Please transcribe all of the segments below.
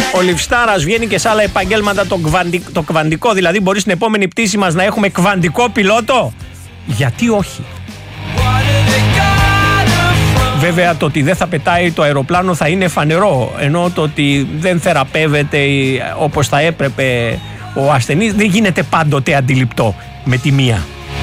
Ο Λιφστάρας βγαίνει και σε άλλα επαγγέλματα το κβαντικό, δηλαδή μπορεί στην επόμενη πτήση μας να έχουμε κβαντικό πιλότο. Γιατί όχι? Βέβαια το ότι δεν θα πετάει το αεροπλάνο θα είναι φανερό, ενώ το ότι δεν θεραπεύεται όπως θα έπρεπε ο ασθενής δεν γίνεται πάντοτε αντιληπτό με τη μία.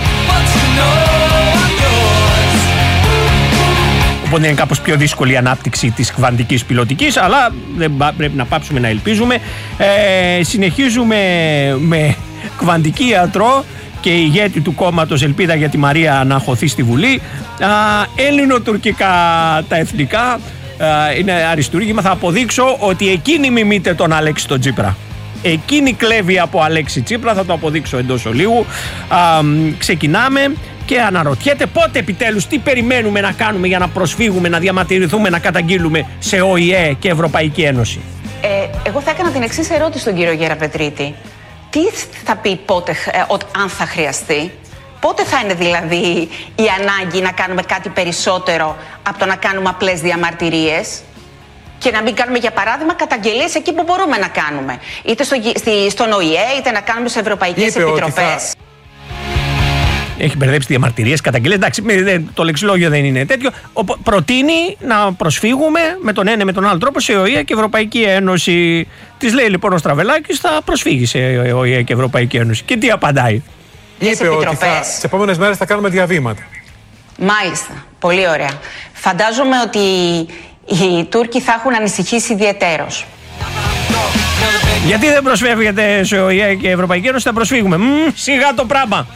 Οπότε είναι κάπως πιο δύσκολη η ανάπτυξη της κβαντικής πιλωτικής, αλλά δεν πρέπει να πάψουμε να ελπίζουμε. Συνεχίζουμε με κβαντική ιατρό και ηγέτη του κόμματος Ελπίδα για τη Μαρία να χωθεί στη Βουλή. Έλληνο-τουρκικά τα εθνικά, είναι αριστούργημα. Θα αποδείξω ότι εκείνη μιμείται τον Αλέξη τον Τσίπρα. Εκείνη κλέβει από Αλέξη Τσίπρα, θα το αποδείξω εντός ολίγου. Ξεκινάμε και αναρωτιέται πότε επιτέλους, τι περιμένουμε να κάνουμε για να προσφύγουμε, να διαμαρτυρηθούμε, να καταγγείλουμε σε ΟΗΕ και Ευρωπαϊκή Ένωση. Εγώ θα έκανα την εξής ερώτηση στον κύριο Γεραπετρίτη. Τι θα πει πότε, αν θα χρειαστεί? Πότε θα είναι δηλαδή η ανάγκη να κάνουμε κάτι περισσότερο από το να κάνουμε απλές διαμαρτυρίες και να μην κάνουμε, για παράδειγμα, καταγγελίες εκεί που μπορούμε να κάνουμε? Είτε στον ΟΗΕ, είτε να κάνουμε σε ευρωπαϊκές επιτροπές. Έχει μπερδέψει διαμαρτυρίες, καταγγελίες. Εντάξει, το λεξιλόγιο δεν είναι τέτοιο. Προτείνει να προσφύγουμε με τον ένα με τον άλλο τρόπο σε ΟΗΕ και Ευρωπαϊκή Ένωση. Της λέει λοιπόν ο Στραβελάκης θα προσφύγει σε ΟΗΕ και Ευρωπαϊκή Ένωση. Και τι απαντάει? Είπε ότι τις επόμενες μέρες θα κάνουμε διαβήματα. Μάλιστα. Πολύ ωραία. Φαντάζομαι ότι οι Τούρκοι θα έχουν ανησυχήσει ιδιαιτέρως. Γιατί δεν προσφεύγετε σε ΟΗΕ και Ευρωπαϊκή Ένωση? Θα προσφύγουμε. Σιγά το πράγμα.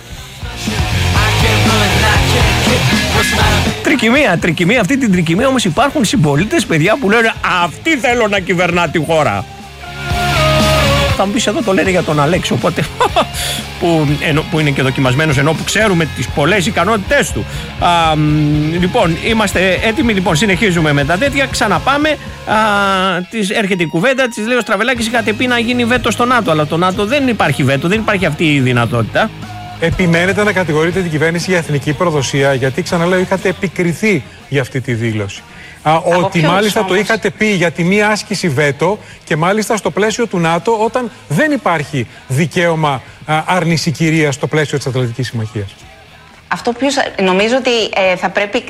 Τρικυμία. Αυτή την τρικυμία όμως υπάρχουν συμπολίτες, παιδιά, που λένε αυτοί θέλω να κυβερνά τη χώρα. Θα μου πεις εδώ το λένε για τον Αλέξη, οπότε που είναι και δοκιμασμένος, ενώ που ξέρουμε τις πολλές ικανότητές του. Λοιπόν, είμαστε έτοιμοι, λοιπόν, συνεχίζουμε με τα τέτοια, ξαναπάμε. Έρχεται η κουβέντα, της λέει ο Στραβελάκης, είχατε πει να γίνει βέτο στο ΝΑΤΟ, αλλά το ΝΑΤΟ δεν υπάρχει βέτο, δεν υπάρχει αυτή η δυνατότητα. Επιμένετε να κατηγορείτε την κυβέρνηση για εθνική προδοσία, γιατί ξαναλέω είχατε επικριθεί για αυτή τη δήλωση. Ότι μάλιστα το είχατε πει για τη μία άσκηση βέτο και μάλιστα στο πλαίσιο του ΝΑΤΟ, όταν δεν υπάρχει δικαίωμα άρνηση κυρίας στο πλαίσιο της Ατλαντικής Συμμαχίας. Αυτό που νομίζω ότι θα πρέπει...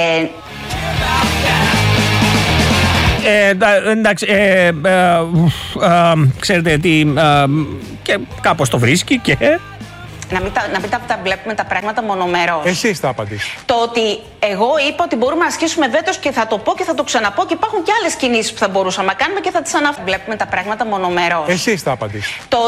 Εντάξει, ξέρετε τι, και κάπως το βρίσκει και... Να μην τα βλέπουμε τα πράγματα μονομερώς. Εσείς θα απαντήσετε. Το ότι εγώ είπα ότι μπορούμε να ασκήσουμε βέτος και θα το πω και θα το ξαναπώ και υπάρχουν και άλλες κινήσεις που θα μπορούσαμε να κάνουμε και θα τις βλέπουμε τα πράγματα μονομερώς. Εσείς θα απαντήσετε.